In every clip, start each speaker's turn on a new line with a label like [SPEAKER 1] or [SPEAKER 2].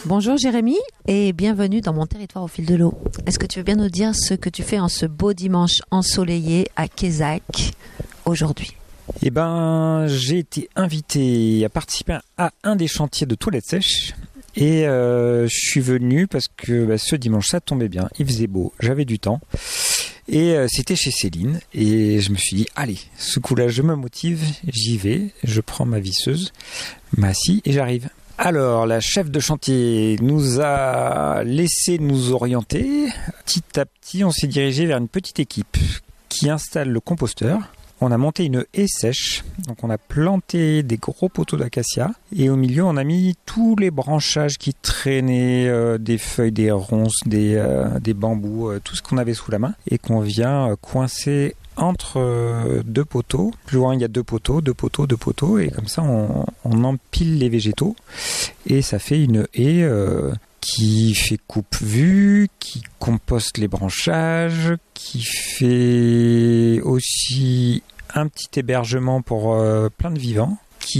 [SPEAKER 1] Bonjour Jérémy et bienvenue dans mon territoire au fil de l'eau. Est-ce que tu veux bien nous dire ce que tu fais en ce beau dimanche ensoleillé à Quézac aujourd'hui ?
[SPEAKER 2] Eh ben, j'ai été invité à participer à un des chantiers de toilettes sèches et je suis venu parce que ce dimanche ça tombait bien, il faisait beau, j'avais du temps et c'était chez Céline et je me suis dit allez, ce coup-là je me motive, j'y vais, je prends ma visseuse, ma scie et j'arrive. Alors, la chef de chantier nous a laissé nous orienter. Petit à petit, on s'est dirigé vers une petite équipe qui installe le composteur. On a monté une haie sèche, donc on a planté des gros poteaux d'acacia et au milieu on a mis tous les branchages qui traînaient, des feuilles, des ronces, des bambous, tout ce qu'on avait sous la main et qu'on vient coincer entre deux poteaux. Plus loin il y a deux poteaux et comme ça on empile les végétaux et ça fait une haie qui fait coupe-vue, qui composte les branchages, qui fait aussi un petit hébergement pour plein de vivants,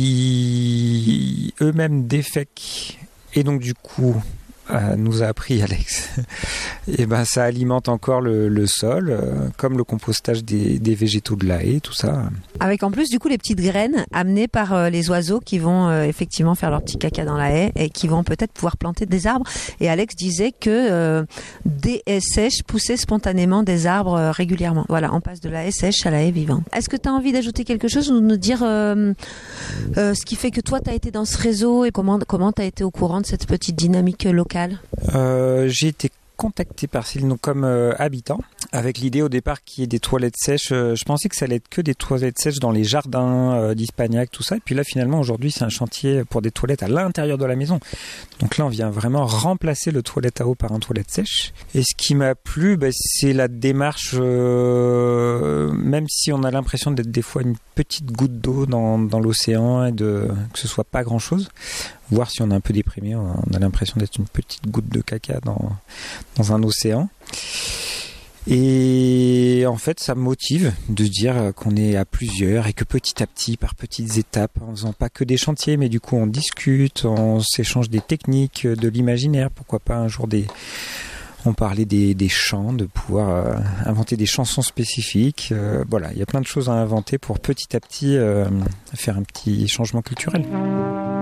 [SPEAKER 2] qui eux-mêmes défèquent et donc du coup nous a appris Alex, et ça alimente encore le sol, comme le compostage des végétaux de la haie, tout ça.
[SPEAKER 1] Avec en plus du coup les petites graines amenées par les oiseaux qui vont effectivement faire leur petit caca dans la haie et qui vont peut-être pouvoir planter des arbres. Et Alex disait que des haies sèches poussaient spontanément des arbres régulièrement. Voilà, on passe de la haie sèche à la haie vivante. Est-ce que tu as envie d'ajouter quelque chose ou de nous dire ce qui fait que toi tu as été dans ce réseau et comment tu as été au courant de cette petite dynamique locale ?
[SPEAKER 2] J'ai été contacté par Céline comme habitant avec l'idée au départ qu'il y ait des toilettes sèches. Je pensais que ça allait être que des toilettes sèches dans les jardins d'Hispagnac, tout ça. Et puis là finalement aujourd'hui c'est un chantier pour des toilettes à l'intérieur de la maison. Donc là on vient vraiment remplacer le toilette à eau par un toilette sèche. Et ce qui m'a plu, c'est la démarche, même si on a l'impression d'être des fois une petite goutte d'eau dans l'océan et que ce soit pas grand chose. Voir si on est un peu déprimé, on a l'impression d'être une petite goutte de caca dans un océan. Et en fait, ça me motive de dire qu'on est à plusieurs et que petit à petit, par petites étapes, en faisant pas que des chantiers, mais du coup on discute, on s'échange des techniques, de l'imaginaire, pourquoi pas un jour on parlait des chants, de pouvoir inventer des chansons spécifiques. Voilà, il y a plein de choses à inventer pour petit à petit faire un petit changement culturel.